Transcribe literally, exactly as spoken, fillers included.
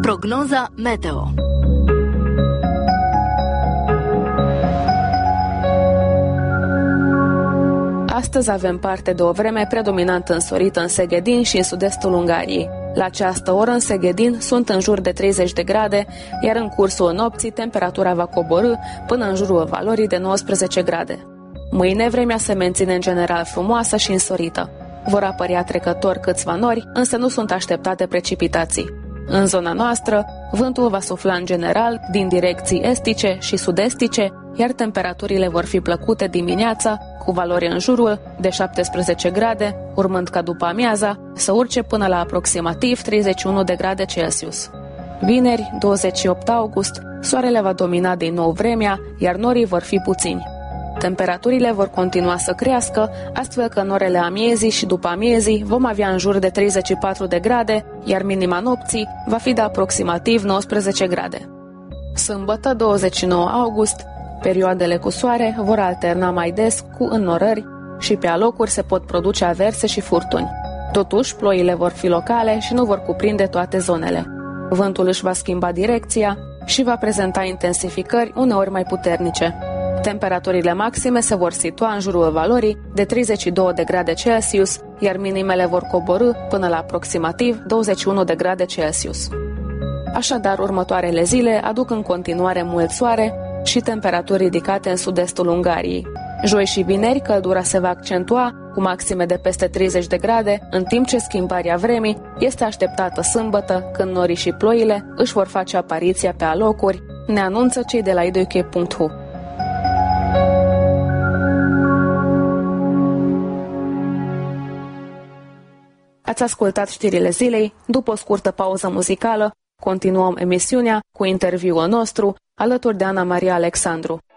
Prognoza meteo. Astăzi avem parte de o vreme predominant însorită în Seghedin și în sud-estul Ungariei. La această oră în Seghedin sunt în jur de treizeci de grade, iar în cursul nopții temperatura va coborî până în jurul valorii de nouăsprezece grade. Mâine vremea se menține în general frumoasă și însorită. Vor apărea trecător câțiva nori, însă nu sunt așteptate precipitații. În zona noastră, vântul va sufla în general din direcții estice și sud-estice, iar temperaturile vor fi plăcute dimineața, cu valori în jurul de șaptesprezece grade, urmând ca după amiaza să urce până la aproximativ treizeci și unu de grade Celsius. Vineri, douăzeci și opt august, soarele va domina din nou vremea, iar norii vor fi puțini. Temperaturile vor continua să crească, astfel că în orele amiezii și după amiezii vom avea în jur de treizeci și patru de grade, iar minima nopții va fi de aproximativ nouăsprezece grade. Sâmbătă, douăzeci și nouă august, perioadele cu soare vor alterna mai des cu înnorări și pe alocuri se pot produce averse și furtuni. Totuși, ploile vor fi locale și nu vor cuprinde toate zonele. Vântul își va schimba direcția și va prezenta intensificări uneori mai puternice. Temperaturile maxime se vor situa în jurul valorii de treizeci și două de grade Celsius, iar minimele vor coborî până la aproximativ douăzeci și unu de grade Celsius. Așadar, următoarele zile aduc în continuare mult soare și temperaturi ridicate în sud-estul Ungariei. Joi și vineri căldura se va accentua cu maxime de peste treizeci de grade, în timp ce schimbarea vremii este așteptată sâmbătă, când norii și ploile își vor face apariția pe alocuri, ne anunță cei de la idoche punct hu. Ați ascultat știrile zilei. După o scurtă pauză muzicală, continuăm emisiunea cu interviul nostru alături de Ana Maria Alexandru.